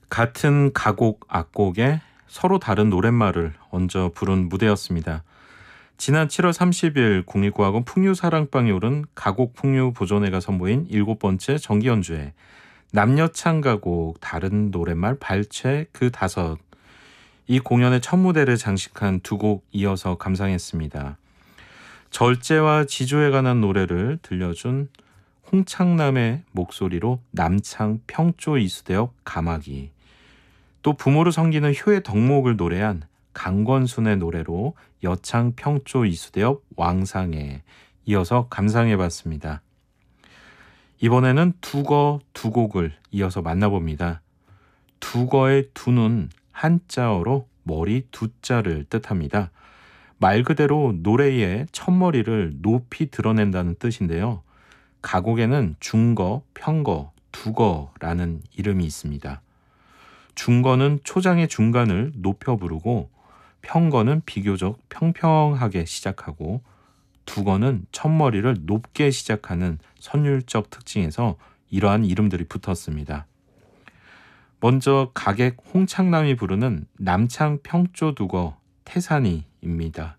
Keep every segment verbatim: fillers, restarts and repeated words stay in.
같은 가곡, 악곡에 서로 다른 노랫말을 얹어 부른 무대였습니다. 지난 칠월 삼십일 국립국악원 풍류사랑방에 오른 가곡 풍류 보존회가 선보인 일곱 번째 정기연주회 남녀창 가곡 다른 노랫말 발췌 그 다섯, 이 공연의 첫 무대를 장식한 두 곡 이어서 감상했습니다. 절제와 지조에 관한 노래를 들려준 홍창남의 목소리로 남창 평조 이수대역 가마기, 또 부모를 섬기는 효의 덕목을 노래한 강권순의 노래로 여창 평조 이수대역 왕상에 이어서 감상해봤습니다. 이번에는 두거 두 곡을 이어서 만나봅니다. 두거의 두는 한자어로 머리 두자를 뜻합니다. 말 그대로 노래의 첫머리를 높이 드러낸다는 뜻인데요. 가곡에는 중거, 평거, 두거라는 이름이 있습니다. 중거는 초장의 중간을 높여 부르고, 평거는 비교적 평평하게 시작하고, 두거는 첫머리를 높게 시작하는 선율적 특징에서 이러한 이름들이 붙었습니다. 먼저 가객 홍창남이 부르는 남창 평조 두거 태산이입니다.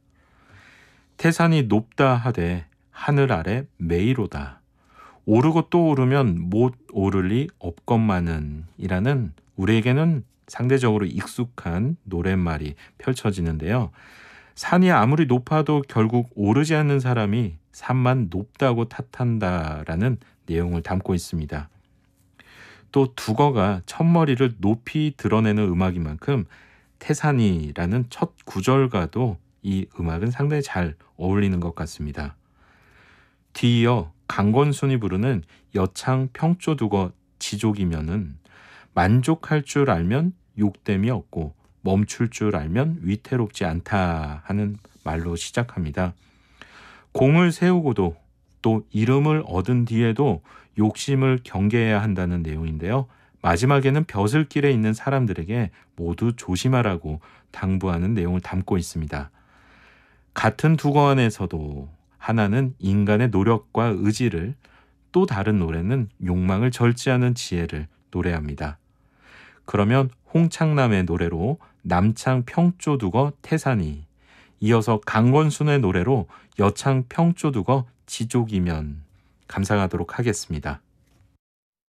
태산이 높다 하되 하늘 아래 매이로다. 오르고 또 오르면 못 오를 리 없건만은 이라는 우리에게는 상대적으로 익숙한 노랫말이 펼쳐지는데요. 산이 아무리 높아도 결국 오르지 않는 사람이 산만 높다고 탓한다라는 내용을 담고 있습니다. 또 두거가 첫머리를 높이 드러내는 음악인 만큼 태산이라는 첫 구절과도 이 음악은 상당히 잘 어울리는 것 같습니다. 뒤이어 강권순이 부르는 여창 평조 두거 지족이면은 만족할 줄 알면 욕됨이 없고 멈출 줄 알면 위태롭지 않다 하는 말로 시작합니다. 공을 세우고도 또 이름을 얻은 뒤에도 욕심을 경계해야 한다는 내용인데요. 마지막에는 벼슬길에 있는 사람들에게 모두 조심하라고 당부하는 내용을 담고 있습니다. 같은 두거 안에서도 하나는 인간의 노력과 의지를, 또 다른 노래는 욕망을 절제하는 지혜를 노래합니다. 그러면 홍창남의 노래로 남창 평조 두거 태산이, 이어서 강권순의 노래로 여창 평조 두거 지족이면 감상하도록 하겠습니다.